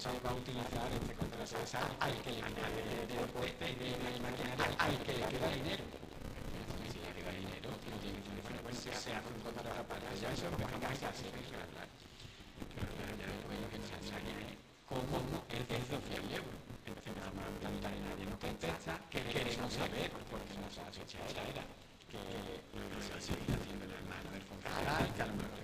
se va a utilizar este control de sal, al que le queda de puesta y de maquinaria, al que le queda dinero. Si le queda dinero, no tiene que tener frecuencia, se hace un contrato para ya eso, pues venga, se hace regular. Ya después lo que nos enseña es cómo es de 12.000 euros. Entonces empezamos a preguntarle a nadie no contesta, queremos saber, porque nuestra sospecha era que lo que se sigue haciendo en el hermano del Fonseca, que a lo mejor